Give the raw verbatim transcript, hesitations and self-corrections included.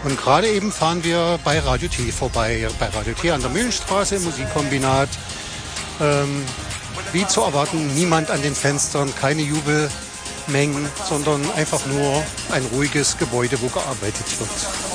Und gerade eben fahren wir bei Radio T vorbei, bei Radio T an der Mühlenstraße im Musikkombinat. Ähm, wie zu erwarten, niemand an den Fenstern, keine Jubelmengen, sondern einfach nur ein ruhiges Gebäude, wo gearbeitet wird.